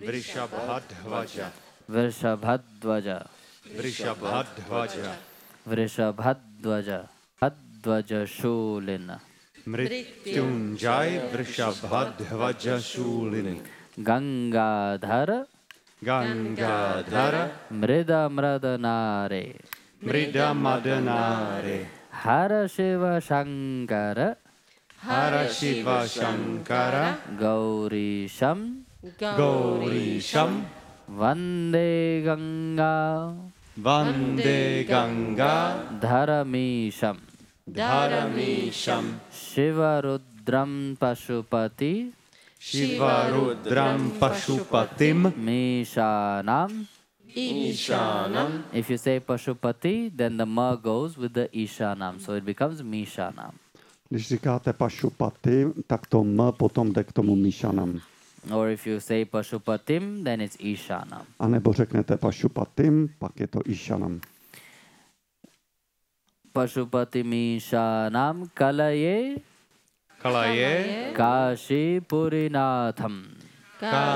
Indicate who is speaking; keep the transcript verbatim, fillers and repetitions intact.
Speaker 1: Vrishabhadvaja.
Speaker 2: Vrishabhadvaja.
Speaker 1: Vrishabhadvaja.
Speaker 2: Vrishabhadvaja. Hadvaja Shulina.
Speaker 1: Mrityunjay Vrishabhadvaja Shulini.
Speaker 2: Gangadhara.
Speaker 1: Gangadhara.
Speaker 2: Mrida Mradanare.
Speaker 1: Mrida Madanare.
Speaker 2: Hara Shiva Shankara.
Speaker 1: Hara Shiva Shankara.
Speaker 2: Gaurisham.
Speaker 1: Gaurisham.
Speaker 2: Vande Ganga.
Speaker 1: Vande Ganga.
Speaker 2: Dharamisham.
Speaker 1: Dharamisham.
Speaker 2: Shivarudram Pashupati.
Speaker 1: Shivarudram Pashupatim.
Speaker 2: Mishanam.
Speaker 1: Ishanam.
Speaker 2: If you say Pashupati, then the ma goes with the Ishanam. So it becomes Mishanam.
Speaker 3: Když říkáte Pašupati, tak to m potom jde k tomu Míšanam.
Speaker 2: Or if you say Pashupatim, then it's Ishanam.
Speaker 3: A nebo řeknete Pašupatim, pak je to Ishanam.
Speaker 2: Pashupati Mishanam Kalaye
Speaker 1: Kalaye.
Speaker 2: Kashi Purinatham.